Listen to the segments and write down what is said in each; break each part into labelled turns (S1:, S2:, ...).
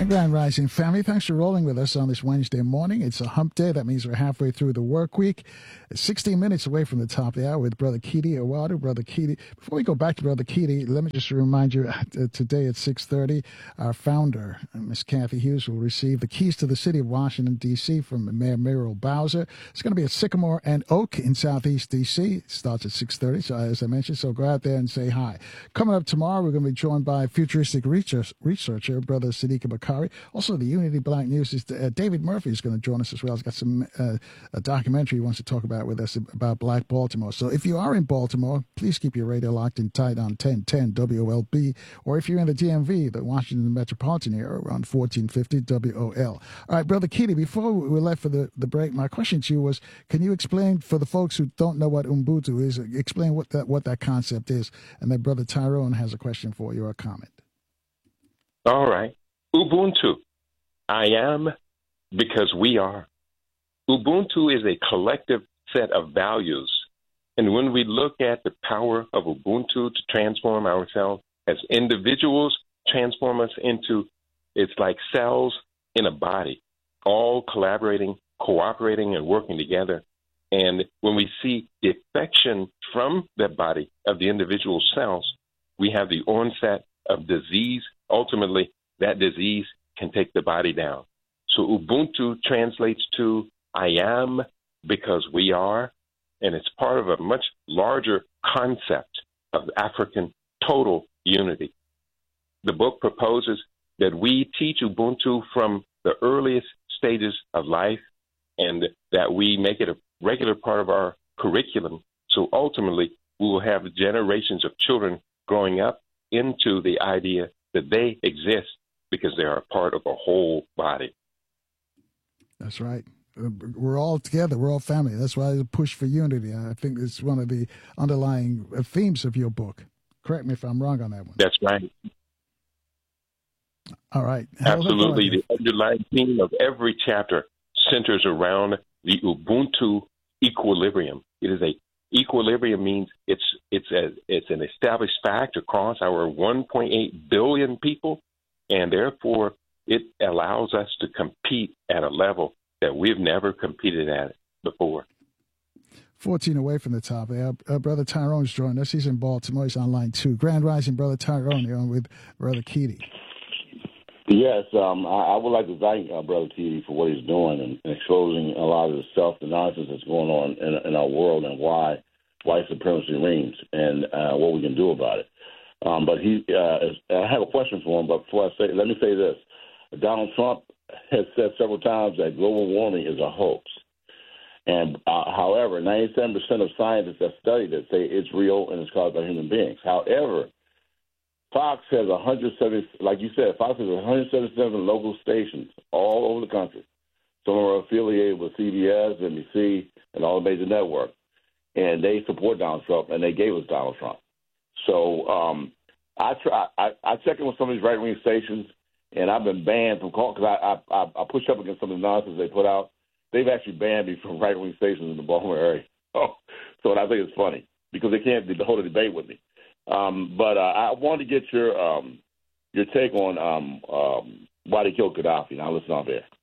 S1: And Grand Rising family, thanks for rolling with us on this Wednesday morning. It's a hump day. That means we're halfway through the work week. 16 minutes away from the top of the hour with Brother Keedy Awadu. Brother Keedy, before we go back to Brother Keedy, let me just remind you, today at 6:30, our founder, Miss Kathy Hughes, will receive the keys to the city of Washington, D.C. from Mayor Muriel Bowser. It's going to be at Sycamore and Oak in Southeast D.C. It starts at 6:30, so as I mentioned, so go out there and say hi. Coming up tomorrow, we're going to be joined by futuristic researcher, Brother Sadiq Bakari. Also, the Unity Black News is David Murphy is going to join us as well. He's got some a documentary he wants to talk about with us about Black Baltimore. So if you are in Baltimore, please keep your radio locked and tight on 1010 WLB. Or if you're in the DMV, the Washington Metropolitan area, on 1450 WOL. All right, Brother Keedy, before we left for the break, my question to you was, can you explain, for the folks who don't know what Ubuntu is, explain what that concept is? And then Brother Tyrone has a question for you or a comment.
S2: All right. Ubuntu. I am because we are. Ubuntu is a collective set of values. And when we look at the power of Ubuntu to transform ourselves as individuals, transform us into, it's like cells in a body, all collaborating, cooperating, and working together. And when we see defection from the body of the individual cells, we have the onset of disease. Ultimately, that disease can take the body down. So Ubuntu translates to I am because we are, and it's part of a much larger concept of African total unity. The book proposes that we teach Ubuntu from the earliest stages of life and that we make it a regular part of our curriculum. So ultimately, we will have generations of children growing up into the idea that they exist because they are a part of a whole body.
S1: That's right. We're all together. We're all family. That's why there's a push for unity. I think it's one of the underlying themes of your book. Correct me if I'm wrong on that one.
S2: That's right.
S1: All right.
S2: Absolutely. The underlying theme of every chapter centers around the Ubuntu equilibrium. It is equilibrium means it's an established fact across our 1.8 billion people, and therefore it allows us to compete at a level that we've never competed at before.
S1: 14 away from the top. Brother Tyrone's joined us. He's in Baltimore. He's on line 2. Grand Rising, Brother Tyrone. You're on with Brother Keedy.
S3: Yes, I would like to thank Brother Keedy for what he's doing and exposing a lot of the stuff, the nonsense that's going on in our world and why white supremacy reigns and what we can do about it. But I have a question for him, but before I say, let me say this. Donald Trump has said several times that global warming is a hoax. And however, 97% of scientists that studied it say it's real and it's caused by human beings. However, Fox has 170, like you said, Fox has 177 local stations all over the country. Some are affiliated with CBS, NBC, and all the major networks. And they support Donald Trump, and they gave us Donald Trump. So I check in with some of these right-wing stations, and I've been banned from calling because I push up against some of the nonsense they put out. They've actually banned me from right-wing stations in the Baltimore area. So I think it's funny because they can't hold a debate with me. But I wanted to get your take on why they killed Gaddafi. Now listen on there.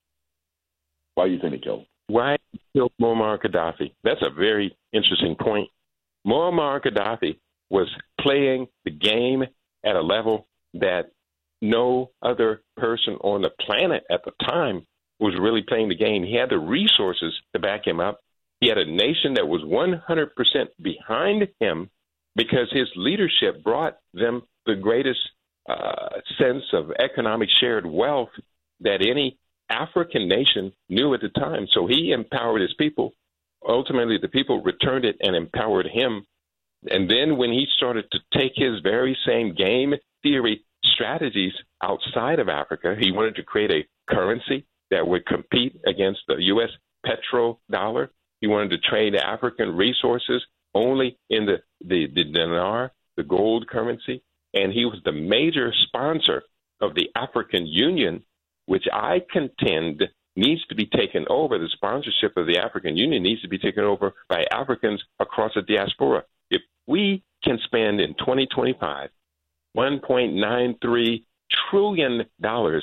S3: Why do you think they killed him?
S2: Why killed Muammar Gaddafi? That's a very interesting point. Muammar Gaddafi was playing the game at a level that no other person on the planet at the time was really playing the game. He had the resources to back him up. He had a nation that was 100% behind him because his leadership brought them the greatest sense of economic shared wealth that any African nation knew at the time. So he empowered his people. Ultimately, the people returned it and empowered him. And then when he started to take his very same game theory strategies outside of Africa, he wanted to create a currency that would compete against the U.S. petrodollar. He wanted to trade African resources only in the dinar, the gold currency. And he was the major sponsor of the African Union, which I contend needs to be taken over. The sponsorship of the African Union needs to be taken over by Africans across the diaspora. If we can spend in 2025 $1.93 trillion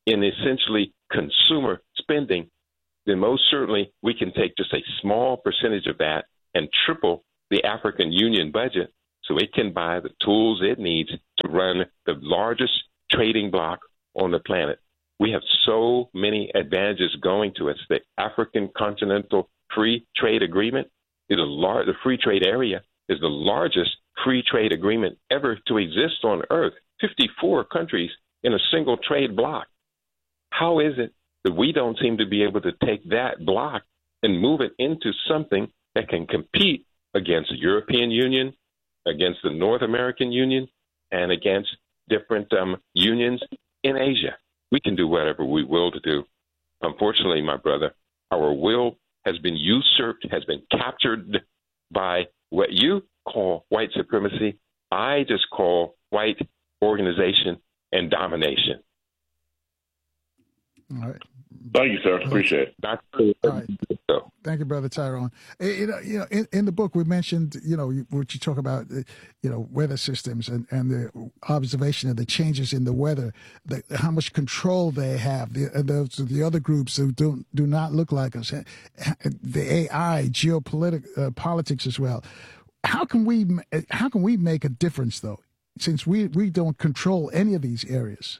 S2: in essentially consumer spending, then most certainly we can take just a small percentage of that and triple the African Union budget so it can buy the tools it needs to run the largest trading bloc on the planet. We have so many advantages going to us. The African Continental Free Trade Agreement is the free trade area is the largest free trade agreement ever to exist on Earth. 54 countries in a single trade bloc. How is it that we don't seem to be able to take that bloc and move it into something that can compete against the European Union, against the North American Union, and against different unions in Asia? We can do whatever we will to do. Unfortunately, my brother, our will has been usurped, has been captured by what you call white supremacy. I just call white organization and domination.
S1: All right.
S3: Thank you, sir. Appreciate it.
S1: All right. Thank you, Brother Tyrone. In the book, we mentioned, what you talk about, weather systems and the observation of the changes in the weather, how much control they have. The other groups who do not look like us, the AI, politics as well. How can we make a difference though, since we don't control any of these areas?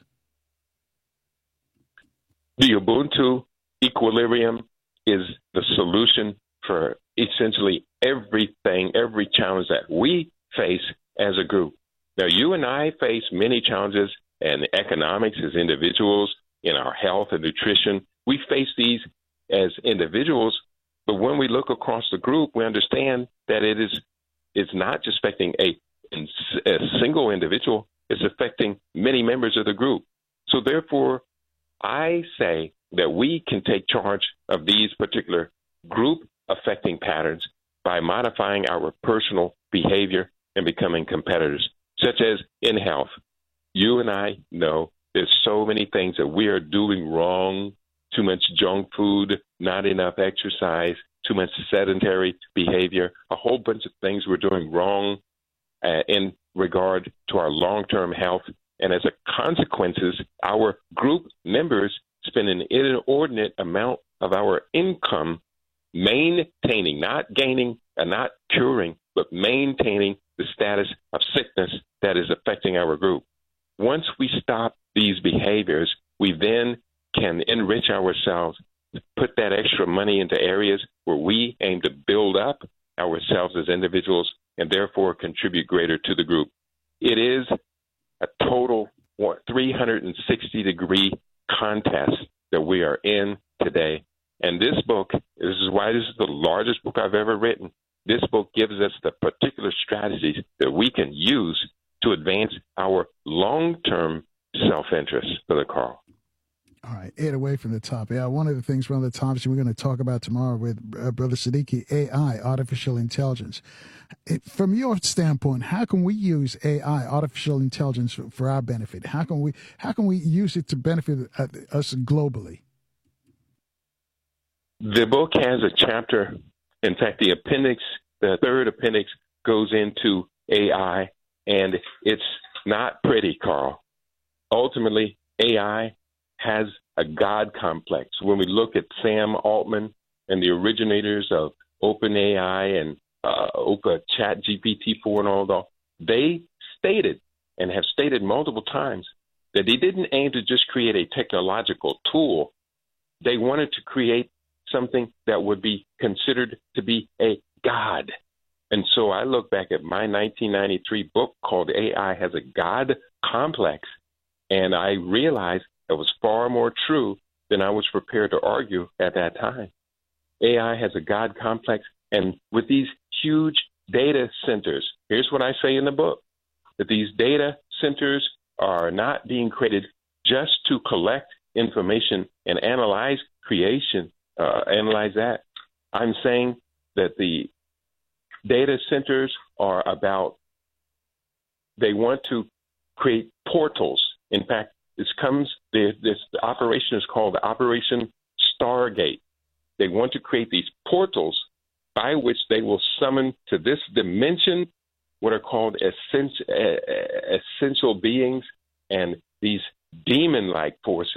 S2: The Ubuntu equilibrium is the solution for essentially everything, every challenge that we face as a group. Now, you and I face many challenges in economics as individuals, in our health and nutrition. We face these as individuals, but when we look across the group, we understand that it's not just affecting a single individual, it's affecting many members of the group. So therefore, I say that we can take charge of these particular group affecting patterns by modifying our personal behavior and becoming competitors, such as in health. You and I know there's so many things that we are doing wrong: too much junk food, not enough exercise, too much sedentary behavior, a whole bunch of things we're doing wrong in regard to our long-term health. And as a consequences, our group members spend an inordinate amount of our income maintaining, not gaining and not curing, but maintaining the status of sickness that is affecting our group. Once we stop these behaviors, we then can enrich ourselves, put that extra money into areas where we aim to build up ourselves as individuals and therefore contribute greater to the group. It is a total 360-degree contest that we are in today. And this book, this is why this is the largest book I've ever written. This book gives us the particular strategies that we can use to advance our long-term self-interest, Brother Carl.
S1: All right, away from the top. Yeah, one of the things, one of the topics we're going to talk about tomorrow with Brother Siddiqui, AI, artificial intelligence. From your standpoint, how can we use AI, artificial intelligence, for our benefit? How can we use it to benefit us globally?
S2: The book has a chapter. In fact, the third appendix goes into AI, and it's not pretty, Carl. Ultimately, AI has a God complex. When we look at Sam Altman and the originators of OpenAI and ChatGPT-4 and all that, they stated and have stated multiple times that they didn't aim to just create a technological tool. They wanted to create something that would be considered to be a God. And so I look back at my 1993 book called AI Has a God Complex, and I realized it was far more true than I was prepared to argue at that time. AI has a God complex, and with these huge data centers, here's what I say in the book, that these data centers are not being created just to collect information and analyze that. I'm saying that the data centers are about, they want to create portals. In fact, this operation is called Operation Stargate. They want to create these portals by which they will summon to this dimension what are called essential beings and these demon-like forces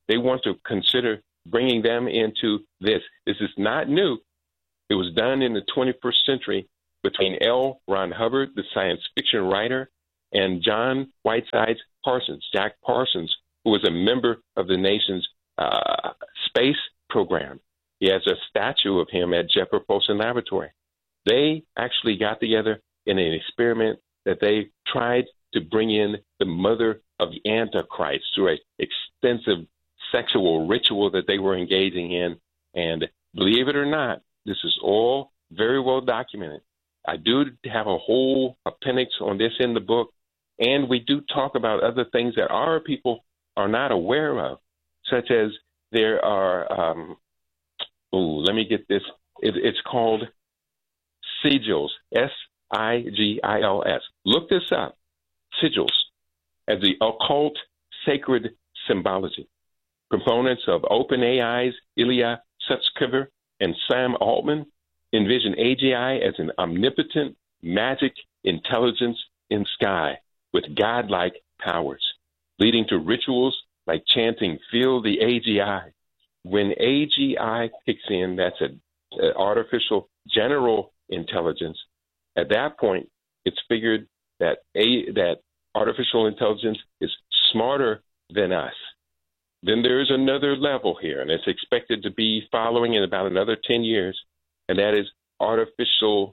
S2: they want to consider bringing them into this. This is not new. It was done in the 21st century between L. Ron Hubbard, the science fiction writer, and John Whitesides Parsons, Jack Parsons, who was a member of the nation's space program. He has a statue of him at Jet Propulsion Laboratory. They actually got together in an experiment that they tried to bring in the mother of the Antichrist through an extensive sexual ritual that they were engaging in. And believe it or not, this is all very well documented. I do have a whole appendix on this in the book, and we do talk about other things that our people are not aware of, such as there are, let me get this, it's called sigils, S-I-G-I-L-S. Look this up, sigils, as the occult sacred symbology. Proponents of OpenAI's Ilya Sutskever and Sam Altman envision AGI as an omnipotent magic intelligence in sky with godlike powers, leading to rituals like chanting, "Feel the AGI." When AGI kicks in, that's an artificial general intelligence. At that point, it's figured that artificial intelligence is smarter than us. Then there's another level here, and it's expected to be following in about another 10 years, and that is artificial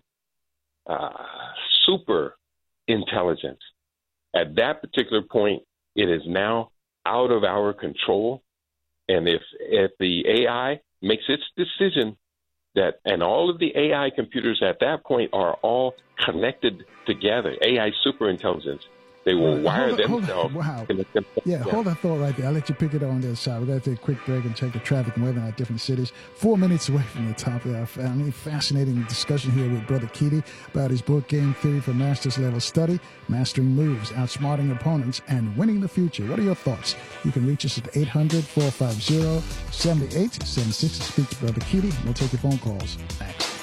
S2: super intelligence. At that particular point, it is now out of our control, and if the AI makes its decision that, and all of the AI computers at that point are all connected together, AI super intelligence, they will wire themselves.
S1: Wow. Yeah, hold that thought right there. I'll let you pick it on the other side. We're going to take a quick break and check the traffic and weather in our different cities. 4 minutes away from the top of our fascinating discussion here with Brother Keaty about his book, Game Theory for Master's Level Study, Mastering Moves, Outsmarting Opponents, and Winning the Future. What are your thoughts? You can reach us at 800-450-7876 to speak to Brother Keaty. We'll take your phone calls. Thanks.